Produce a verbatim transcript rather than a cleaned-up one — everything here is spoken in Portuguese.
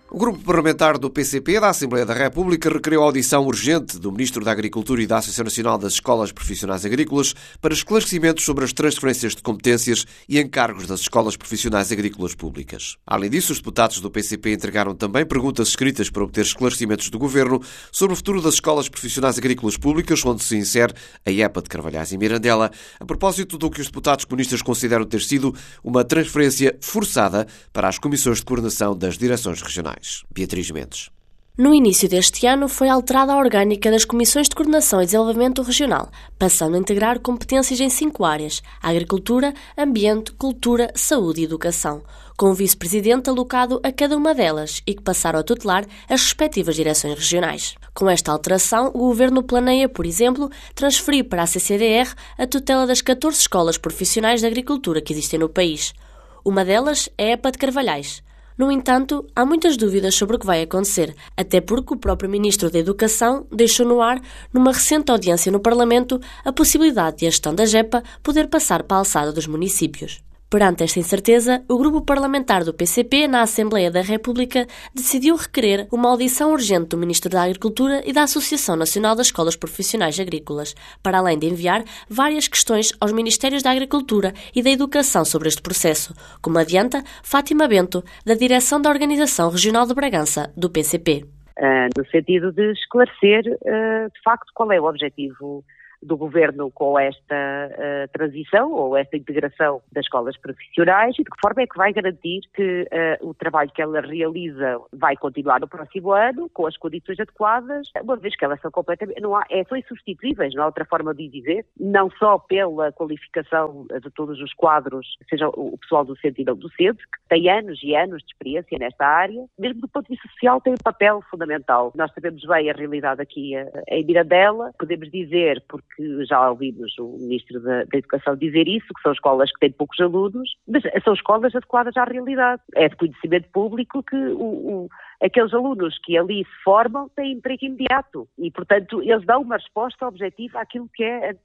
O grupo parlamentar do P C P da Assembleia da República requeriu a audição urgente do Ministro da Agricultura e da Associação Nacional das Escolas Profissionais Agrícolas para esclarecimentos sobre as transferências de competências e encargos das Escolas Profissionais Agrícolas Públicas. Além disso, os deputados do P C P entregaram também perguntas escritas para obter esclarecimentos do Governo sobre o futuro das Escolas Profissionais Agrícolas Públicas, onde se insere a E P A de Carvalhais e Mirandela, a propósito do que os deputados comunistas consideram ter sido uma transferência forçada para as comissões de coordenação das direções regionais. Beatriz Mendes. No início deste ano foi alterada a orgânica das Comissões de Coordenação e Desenvolvimento Regional, passando a integrar competências em cinco áreas: Agricultura, Ambiente, Cultura, Saúde e Educação, com um vice-presidente alocado a cada uma delas e que passaram a tutelar as respectivas direções regionais. Com esta alteração, o Governo planeia, por exemplo, transferir para a C C D R a tutela das catorze escolas profissionais de agricultura que existem no país. Uma delas é a E P A de Carvalhais. No entanto, há muitas dúvidas sobre o que vai acontecer, até porque o próprio Ministro da Educação deixou no ar, numa recente audiência no Parlamento, a possibilidade de a gestão da G E P A poder passar para a alçada dos municípios. Perante esta incerteza, o grupo parlamentar do P C P na Assembleia da República decidiu requerer uma audição urgente do Ministro da Agricultura e da Associação Nacional das Escolas Profissionais Agrícolas, para além de enviar várias questões aos Ministérios da Agricultura e da Educação sobre este processo, como adianta Fátima Bento, da direção da Organização Regional de Bragança, do P C P. Uh, no sentido de esclarecer, uh, de facto, qual é o objetivo do Governo com esta uh, transição ou esta integração das escolas profissionais e de que forma é que vai garantir que uh, o trabalho que ela realiza vai continuar no próximo ano com as condições adequadas, uma vez que elas são completamente, não há, é, são insubstituíveis, não há outra forma de dizer, não só pela qualificação de todos os quadros, seja o pessoal docente e não docente, que tem anos e anos de experiência nesta área, mesmo do ponto de vista social tem um papel fundamental. Nós sabemos bem a realidade aqui uh, em Mirandela, podemos dizer, porque que já ouvimos o Ministro da, da Educação dizer isso, que são escolas que têm poucos alunos, mas são escolas adequadas à realidade. É de conhecimento público que o, o, aqueles alunos que ali se formam têm emprego imediato e, portanto, eles dão uma resposta objetiva àquilo que é